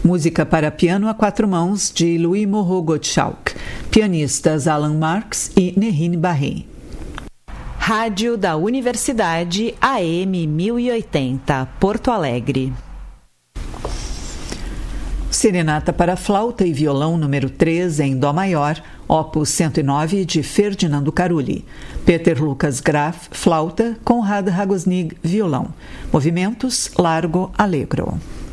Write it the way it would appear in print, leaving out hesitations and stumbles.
Música para piano a quatro mãos de Louis Moreau Gottschalk. Pianistas Alan Marks e Nerine Barré. Rádio da Universidade AM 1080, Porto Alegre. Serenata para flauta e violão número 3 em dó maior, opus 109 de Ferdinando Carulli. Peter Lucas Graf, flauta, Conrad Ragosnig, violão. Movimentos largo allegro.